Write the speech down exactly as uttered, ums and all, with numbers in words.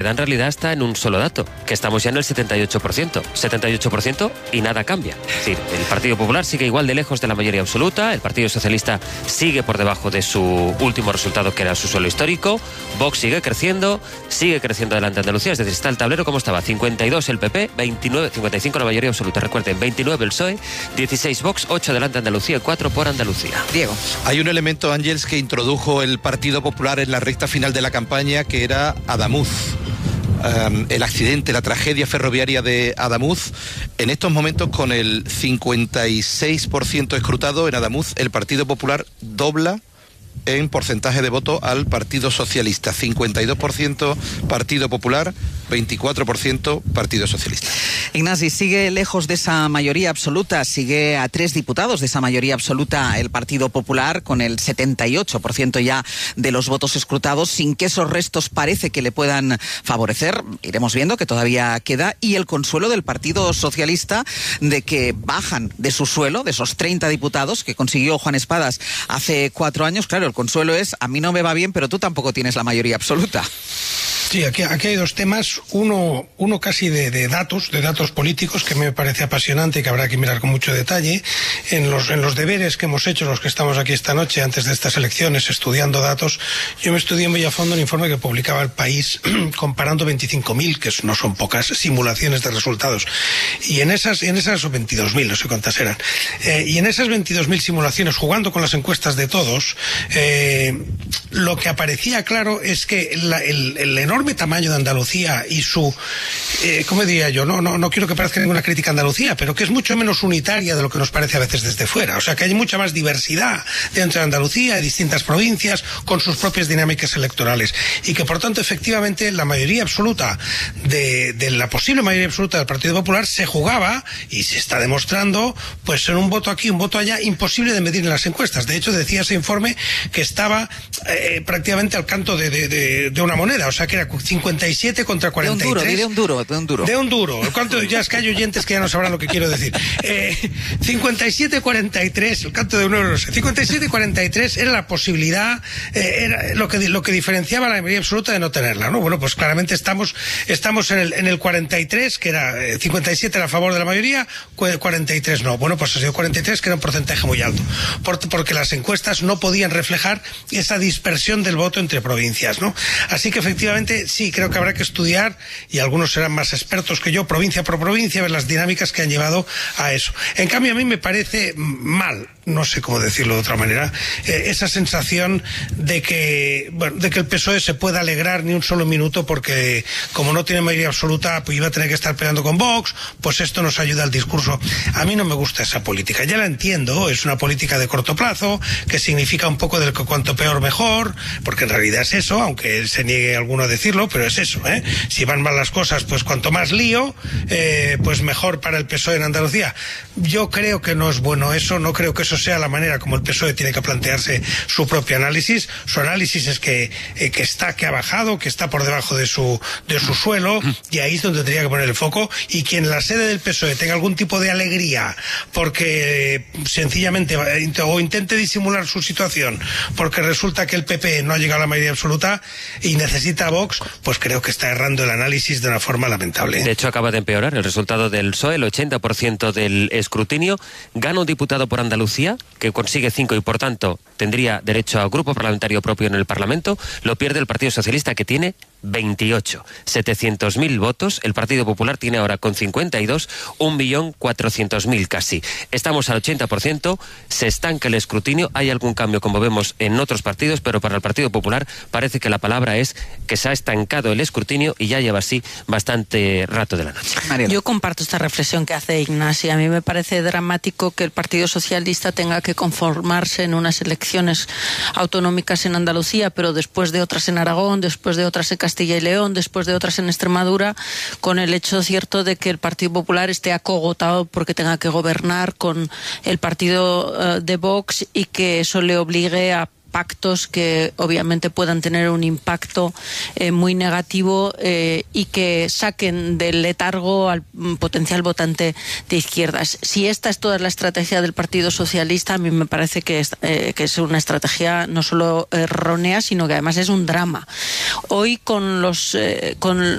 gravedad en realidad está en un solo dato, que estamos ya en el setenta y ocho por ciento. setenta y ocho por ciento y nada cambia. Es decir, el Partido Popular sigue igual de lejos de la mayoría absoluta, el Partido Socialista sigue por debajo de su último resultado, que era su suelo histórico, Vox sigue creciendo, sigue creciendo delante de Andalucía, es decir, está el tablero como estaba, cincuenta y dos el P P, veintinueve, cincuenta y cinco la mayoría absoluta, recuerden, veintinueve el P S O E, dieciséis Vox, ocho delante de Andalucía y cuatro por Andalucía. Diego. Hay un elemento, Ángels, que introdujo el Partido Popular en la recta final de la campaña, que era Adamuz. Um, el accidente, la tragedia ferroviaria de Adamuz. En estos momentos, con el cincuenta y seis por ciento escrutado en Adamuz, el Partido Popular dobla en porcentaje de voto al Partido Socialista. cincuenta y dos por ciento Partido Popular, veinticuatro por ciento Partido Socialista. Ignasi, sigue lejos de esa mayoría absoluta, sigue a tres diputados de esa mayoría absoluta el Partido Popular, con el setenta y ocho por ciento ya de los votos escrutados, sin que esos restos parece que le puedan favorecer. Iremos viendo que todavía queda, y el consuelo del Partido Socialista de que bajan de su suelo, de esos treinta diputados que consiguió Juan Espadas hace cuatro años. Claro, el consuelo es, a mí no me va bien, pero tú tampoco tienes la mayoría absoluta. Sí, aquí, aquí hay dos temas, uno, uno casi de, de datos, de datos políticos, que me parece apasionante y que habrá que mirar con mucho detalle. En los, en los deberes que hemos hecho los que estamos aquí esta noche, antes de estas elecciones, estudiando datos, yo me estudié muy a fondo el informe que publicaba El País, comparando veinticinco mil, que no son pocas, simulaciones de resultados. Y en esas, en esas, o veintidós mil, no sé cuántas eran, eh, y en esas veintidós mil simulaciones, jugando con las encuestas de todos, eh, lo que aparecía claro es que la, el, el enorme tamaño de Andalucía y su, eh, ¿cómo diría yo? No, no, no quiero que parezca ninguna crítica a Andalucía, pero que es mucho menos unitaria de lo que nos parece a veces desde fuera. O sea, que hay mucha más diversidad dentro de Andalucía, de distintas provincias, con sus propias dinámicas electorales. Y que, por tanto, efectivamente, la mayoría absoluta de, de la posible mayoría absoluta del Partido Popular se jugaba, y se está demostrando, pues en un voto aquí, un voto allá, imposible de medir en las encuestas. De hecho, decía ese informe que estaba eh, prácticamente al canto de, de, de, de una moneda. O sea, que era cincuenta y siete contra cuarenta y tres. De un duro, de un duro, de un duro. De un duro. ¿Cuánto? Ya es que hay oyentes que ya no sabrán lo que quiero decir. Eh, cincuenta y siete cuarenta y tres, el canto de un euro, no sé. cincuenta y siete cuarenta y tres era la posibilidad, eh, era lo que, lo que diferenciaba la mayoría absoluta de no tenerla, ¿no? Bueno, pues claramente estamos, estamos en el, en el cuarenta y tres, que era eh, cincuenta y siete era a favor de la mayoría, cuarenta y tres no. Bueno, pues ha sido cuarenta y tres, que era un porcentaje muy alto. Por, porque las encuestas no podían reflejar esa dispersión del voto entre provincias, ¿no? Así que efectivamente, sí, creo que habrá que estudiar, y algunos serán más expertos que yo, provincia por provincia, ver las dinámicas que han llevado a eso. En cambio, a mí me parece mal, no sé cómo decirlo de otra manera, eh, esa sensación de que, bueno, de que el P S O E se pueda alegrar ni un solo minuto porque, como no tiene mayoría absoluta, pues iba a tener que estar peleando con Vox, pues esto nos ayuda al discurso. A mí no me gusta esa política, ya la entiendo, es una política de corto plazo, que significa un poco del que cuanto peor mejor, porque en realidad es eso, aunque se niegue alguno a decirlo, pero es eso, ¿eh? Si van mal las cosas, pues cuanto más lío, eh, pues mejor para el P S O E en Andalucía. Yo creo que no es bueno eso, no creo que eso sea la manera como el P S O E tiene que plantearse su propio análisis. Su análisis es que, eh, que está, que ha bajado, que está por debajo de su, de su suelo, y ahí es donde tendría que poner el foco. Y quien en la sede del P S O E tenga algún tipo de alegría porque eh, sencillamente o intente disimular su situación porque resulta que el P P no ha llegado a la mayoría absoluta y necesita a Vox, pues creo que está errando el análisis de una forma lamentable. De hecho, acaba de empeorar el resultado del P S O E, el ochenta por ciento del escrutinio. Gana un diputado por Andalucía, que consigue cinco y por tanto tendría derecho a grupo parlamentario propio en el Parlamento. Lo pierde el Partido Socialista, que tiene veintiocho. setecientos mil votos. El Partido Popular tiene ahora con cincuenta y dos, un millón cuatrocientos mil casi. Estamos al ochenta por ciento, se estanca el escrutinio. Hay algún cambio, como vemos en otros partidos, pero para el Partido Popular parece que la palabra es que se ha estancado el escrutinio y ya lleva así bastante rato de la noche. Mariela. Yo comparto esta reflexión que hace Ignasi. A mí me parece dramático que el Partido Socialista tenga que conformarse en unas elecciones autonómicas en Andalucía, pero después de otras en Aragón, después de otras en Castilla y León, después de otras en Extremadura, con el hecho cierto de que el Partido Popular esté acogotado porque tenga que gobernar con el partido uh, de Vox, y que eso le obligue a pactos que obviamente puedan tener un impacto eh, muy negativo eh, y que saquen del letargo al potencial votante de izquierdas. Si esta es toda la estrategia del Partido Socialista, a mí me parece que es, eh, que es una estrategia no solo errónea, sino que además es un drama. Hoy con los eh, con